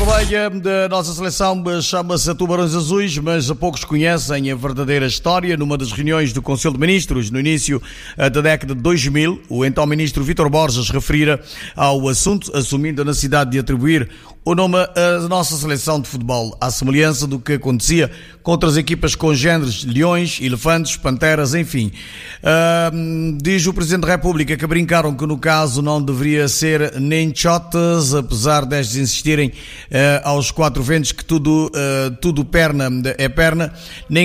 vermelha da nossa seleção chama-se Tubarões Azuis, mas poucos conhecem a verdadeira história. Numa das reuniões do Conselho de Ministros, no início da década de 2000, o então ministro Vítor Borges referira ao assunto, assumindo a necessidade de atribuir o nome à nossa seleção de futebol, à semelhança do que acontecia com outras equipas congêneres, leões, elefantes, panteras, enfim. Diz o Presidente da República que brincaram que no caso não deveria ser nem chotas, apesar destes insistirem aos quatro ventos que tudo perna é perna, nem